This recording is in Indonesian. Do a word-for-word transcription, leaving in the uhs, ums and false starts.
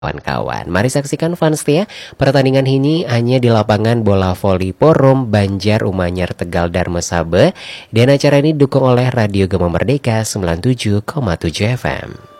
kawan-kawan. Mari saksikan fans ya. Pertandingan ini hanya di lapangan bola voli Porum Banjar Umanyar Tegal Darmesabe. Dan acara ini didukung oleh Radio Gema Merdeka sembilan puluh tujuh koma tujuh F M.